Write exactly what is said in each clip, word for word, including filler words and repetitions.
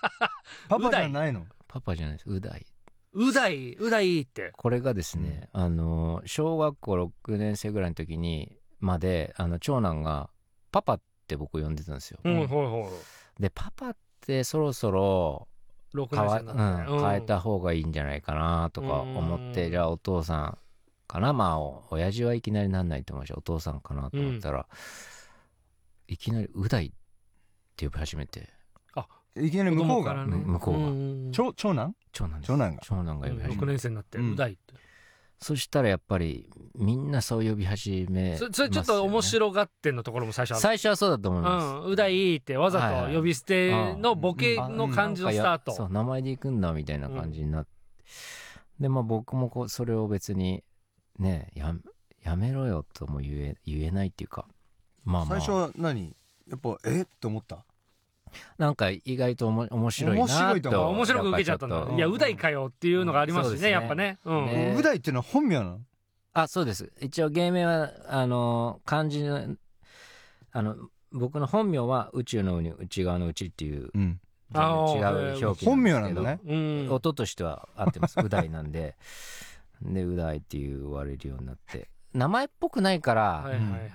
パパじゃないの？ パパじゃないです。う大。 う大、う大って。 これがですね、うん、あの小学校ろくねん生ぐらいの時にまであの長男がパパって僕呼んでたんですよ。 うん、ほいほい。でパパってそろそろろくねん生になって、 うん、変えた方がいいんじゃないかなとか思って、じゃあお父さんかな、まあ親父はいきなりなんないと思うしお父さんかなと思ったら、うん、いきなりう大って呼び始めて、 あ、いきなり向こうが、 ね、向こうが、 長長男長男です。 長男が長男が呼び始めて、 ろくねん生になってう大って、 そしたらやっぱりみんなそう呼び始めますよね。 それちょっと面白がってんのところも最初は最初はそうだと思います。 うん、う大ってわざと呼び捨てのボケの感じのスタート、 そう名前で行くんだみたいな感じになって、うん、でまあ僕もこうそれを別にねややめろよとも言え言えないっていうか、まあまあ最初は何やっぱえって思った？ なんか意外とおも面白いなと面白く受けちゃったんだ。いやう大かよっていうのがありますし ね,、うん、ねやっぱね。うん、 ね、う大っていうのは本名なの？ あ、そうです。一応芸名はあの漢字のあの僕の本名は宇宙の内側の内っていう、うん、違う表記なんですけど、 本名なんだね。 うん、音としては合ってます。う大なんででう大って言われるようになって名前っぽくないから、はいはいはいはい、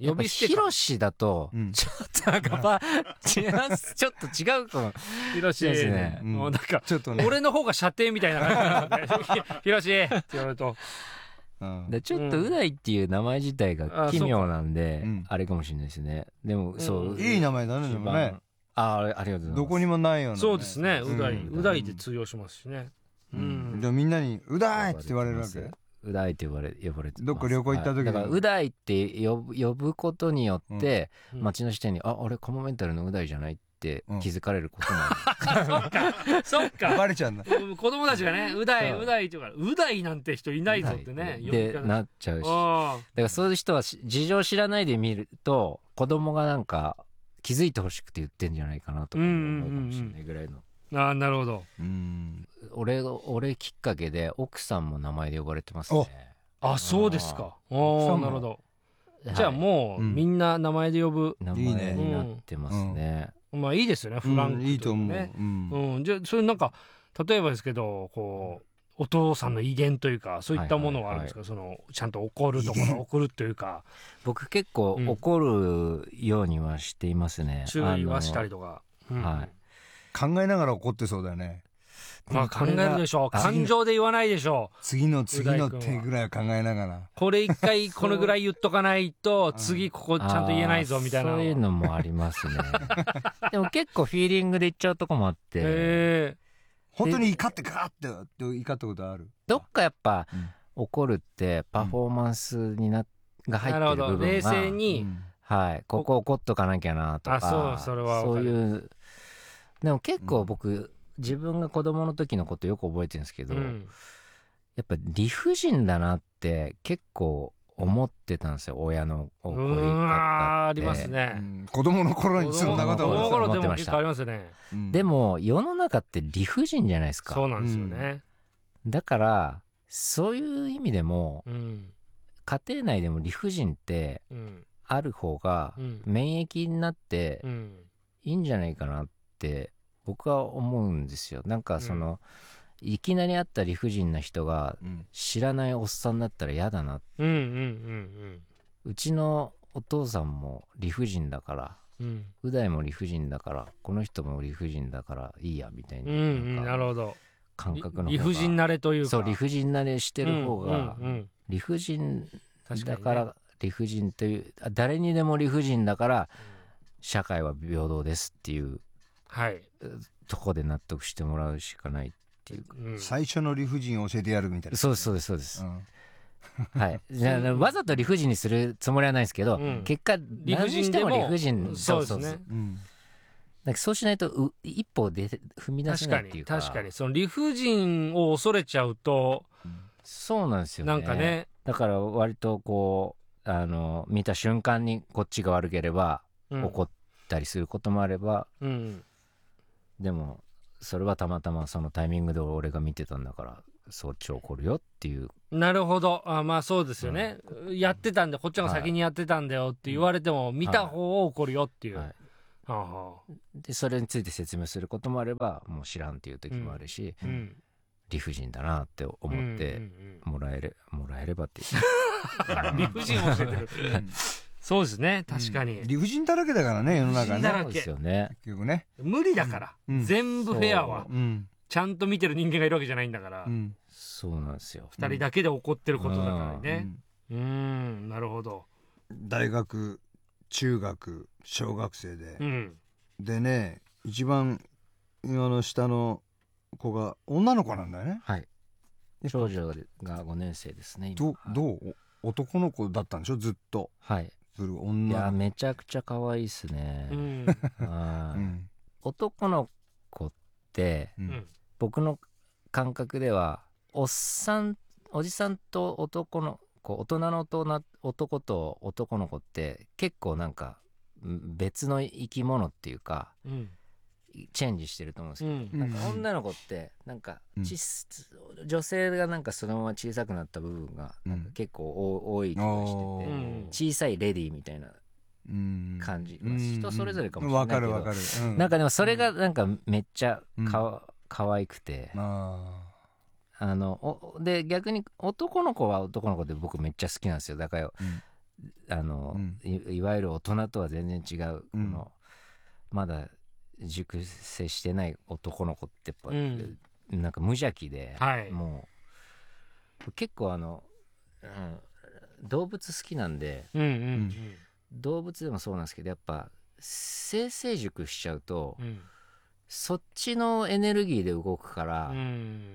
呼び捨てひろしだと、うん、ちょっとなんかパちょっと違うかも。 ひろしですね、うん、もうなんかちょっとね俺の方が射程みたいな感じでひろしって言われると、 うん、でちょっとう大っていう名前自体が奇妙なんで、うん、あれかもしれないですね。でもそう、うん、 いい名前だねでもね。 ああ、ありがとうございます。 どこにもないような、ね、 そうですね。う大、う大で通用しますしね。 うん。でもみんなにう大って言われるわけ。 う大って呼ばれ呼ばれてます。 どっか旅行行った時に、 はい、だからう大って呼ぶ呼ぶことによって、うん、街の人にあ俺コモメンタルのう大じゃないって気づかれることもある、うん、そっかそっかバレちゃうんだ。 子供たちがねう大う大とかう大なんて人いないぞってねでなっちゃうし、だからそういう人は事情知らないで見ると子供がなんか気づいてほしくて言ってんじゃないかなとか思うかもしれないぐらいの。 ああなるほど。 うん俺俺きっかけで奥さんも名前で呼ばれてますね。 あそうですか。あなるほど。じゃあもう、うん、みんな名前で呼ぶ名前になってますね。 うん、まあいいですよねフランク、ね、 うん、いいと思う、 うんうん、じゃあそれなんか例えばですけどこうお父さんの威厳というかそういったものはあるんですか、はいはいはい、そのちゃんと怒るところ怒るというか僕結構怒るようにはしていますね、 うん、注意はしたりとか、 うん、はい考えながら怒ってそうだよね。 まあ考えるでしょう。感情で言わないでしょう。 次の次の手ぐらいは考えながらこれ一回このぐらい言っとかないと次ここちゃんと言えないぞみたいな。 そういうのもありますねでも結構フィーリングで言っちゃうとこもあって、 へ本当に怒ってガーって怒ったことある？ どっかやっぱ、うん、怒るってパフォーマンスにな、うん、が入ってる部分が冷静に、 うん、はいここ怒っとかなきゃなとか、 あそうそれはそういうでも結構僕、うん、自分が子供の時のことよく覚えてるんですけど、うん、やっぱ理不尽だなって結構思ってたんですよ。親の怒り方ってあありますね、 うん、子供の頃にそんなことを思ってました。でも結構ありますよね、 うん、でも世の中って理不尽じゃないですか。 そうなんですよね、 うん、だからそういう意味でも、うん、家庭内でも理不尽ってある方が免疫になっていいんじゃないかなって僕は思うんですよ。なんかその、うん、いきなり会った理不尽な人が知らないおっさんだったら嫌だな、うんうんうんうん、うちのお父さんも理不尽だから、うん、う大も理不尽だからこの人も理不尽だからいいやみたいな、うんうん、 なるほど感覚の方が理不尽慣れというかそう理不尽慣れしてる方が、うんうんうん、理不尽だから理不尽という誰にでも理不尽だから社会は平等ですっていう、はい、とこで納得してもらうしかないっていうか、 うん、最初の理不尽を教えてやるみたいな。 そうですそうですそうです、うん、はいじゃあわざと理不尽にするつもりはないですけど、うん、結果理不尽でも理不尽そうですね。 なんかそうしないと一歩で踏み出せないっていうか。 確かに確かにその理不尽を恐れちゃうと、 うん、そうなんですよね。 なんかねだから割とこうあの見た瞬間にこっちが悪ければ、うん、怒ったりすることもあれば、うん、でもそれはたまたまそのタイミングで俺が見てたんだからそっち怒るよっていう。 なるほど。あまあそうですよね、うん、やってたんでこっちが先にやってたんだよって言われても見た方を怒るよっていう、はいはい、 はあはあ、 でそれについて説明することもあればもう知らんっていう時もあるし、 うん、 理不尽だなって思ってもらえれ、もらえればって理不尽を教えてるそうですね、確かに、 うん、理不尽だらけだからね世の中ね。 そうですよね、 結局ね無理だから、うん、全部フェアは、 うん、 ちゃんと見てる人間がいるわけじゃないんだから、うん、 そうなんですよ。 ふたりだけで起こってることだからね。うん、うん、なるほど。 大学中学小学生で、 うん、 でね一番今の下の子が女の子なんだよね。 はい。長女がごねん生ですね。 ど, どう男の子だったんでしょずっと。 はい。 する女。 いやめちゃくちゃ可愛いですね。うん、あ、うん、男の子って、うん、僕の感覚ではおっさんおじさんと男の子、大人の男と男の子って結構なんか別の生き物っていうか、うん、チェンジしてると思うんですけど、うん、なんか女の子ってなんか、うん、女性がなんかそのまま小さくなった部分がなんか結構多い気がしてて、うん、小さいレディーみたいな感じ、うん、人それぞれかもしれないけど、わかるわかる、うん、なんかでもそれがなんかめっちゃか、うん、可愛くて、ああので逆に男の子は男の子で僕めっちゃ好きなんですよ。だから、うん、あの、うん、い, いわゆる大人とは全然違う、うん、このまだ熟成してない男の子ってやっぱ、うん、なんか無邪気で、はい、もう結構あの、うん、動物好きなんで、うんうんうん、動物でもそうなんですけどやっぱ性成熟しちゃうと、うん、そっちのエネルギーで動くから、うん、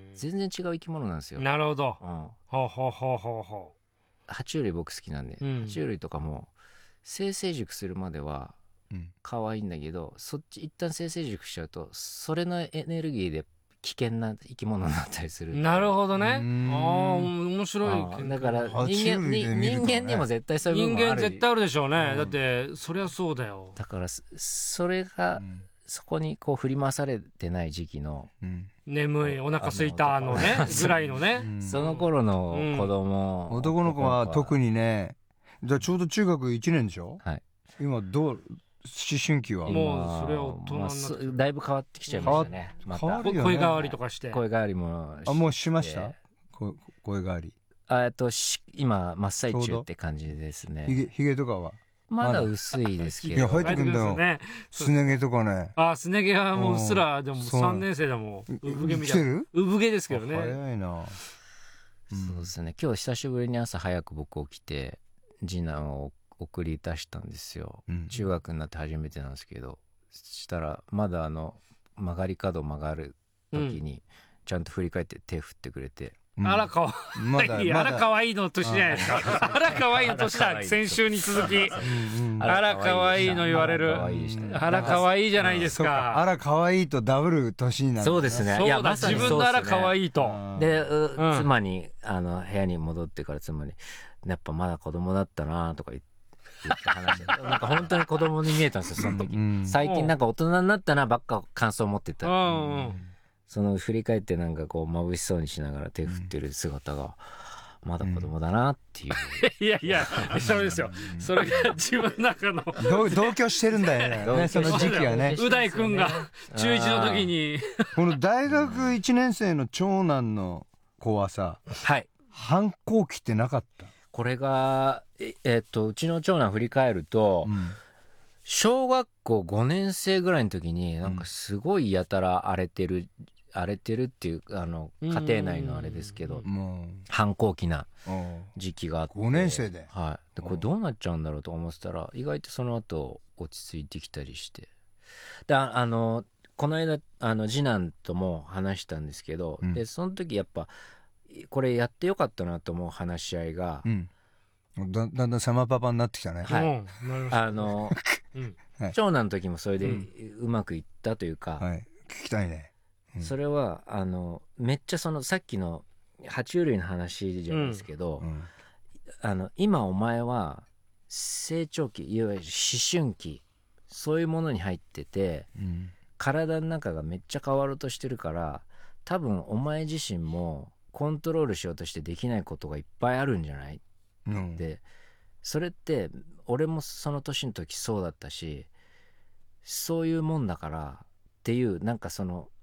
全然違う生き物なんですよ。 なるほど、うん、ほうほうほうほうほう。爬虫類僕好きなんで、うん、爬虫類とかも性成熟するまでは可愛いんだけど、うん、そっち一旦性成熟しちゃうとそれのエネルギーで危険な生き物になったりする。 なるほどね。ああ面白い。 だから人間に人間にも絶対そういう部分もある。 人間絶対あるでしょうね、うん、だってそりゃそうだよ。 だからそれが、うん、そこにこう振り回されてない時期の、 うん、眠いお腹すいたのねぐらいのね、 うん、その頃の子供、 うん、男の子は特にね、じゃあちょうど中学いちねんでしょ。はい。今どう思春期はもうそれは大人になって、 まあ、だいぶ変わってきちゃいましたね。また声変わりとかして声変わりもあもうしました。声変わりあと今真っ最中って感じですね。 ひげひげとかはまだ薄いですけど。 いや生えてくんだよ、ね、すね毛とかね。 あすね毛はもううっすらでもさんねん生だもん。産毛みたいな。産毛ですけどね。 早いな、うん、 そうですね。今日久しぶりに朝早く僕起きて次男を送り出したんですよ、うん、中学になって初めてなんですけど、したらまだあの曲がり角曲がる時にちゃんと振り返って手振ってくれて、 うん、あらかわいい、まだまだあらかわいいの年じゃないですか。あらかわいいの年だ。先週に続きあらかわいいの言われる。あらかわいいじゃないですか。 あらかわいいとダブル年になる。 そうですね。 いやまさに自分のあらかわいいとで、うん、妻にあの部屋に戻ってから妻にやっぱまだ子供だったなとか言って言った話なんか本当に子供に見えたんですよその時、うん、最近なんか大人になったなばっか感想を持ってた、うんうん、その振り返ってなんかこう眩しそうにしながら手振ってる姿が、うん、まだ子供だなっていう、 うん、いやいやそれですよ、それが自分の中の同居してるんだよねその時期はね。 う大君が中いちの時にこの大学いちねん生の長男の子はさ、 はい、 反抗期ってなかった？ これがええー、っとうちの長男振り返ると、うん、小学校ごねん生ぐらいの時になんかすごいやたら荒れてる、うん、荒れてるっていうあの家庭内のあれですけど、うん、反抗期な時期があって、 ごねん生で、 はい、でこれどうなっちゃうんだろうと思ってたら意外とその後落ち着いてきたりしてで、あのこの間あの次男とも話したんですけど、うん、でその時やっぱこれやってよかったなと思う話し合いが、うん、 だ, だんだんサマパパになってきたね。 はい、うん、あの、うん、長男の時もそれでうまくいったというか、 うんはい、聞きたいね、 うん、それはあのめっちゃそのさっきの爬虫類の話じゃないですけど、うん、あの今お前は成長期いわゆる思春期そういうものに入ってて、うん、体の中がめっちゃ変わろうとしてるから多分お前自身もコントロールしようとしてできないことがいっぱいあるんじゃない、うん、でそれって俺もその年の時そうだったしそういうもんだからっていうなんかその